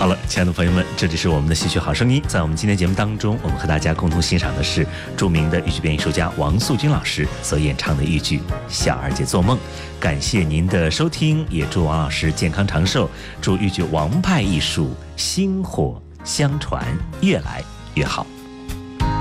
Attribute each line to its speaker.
Speaker 1: 好了，亲爱的朋友们，这里是我们的戏曲好声音。在我们今天节目当中，我们和大家共同欣赏的是著名的豫剧编艺术家王素君老师所演唱的豫剧《小二姐做梦》。感谢您的收听，也祝王老师健康长寿，祝豫剧王派艺术薪火相传，越来越好。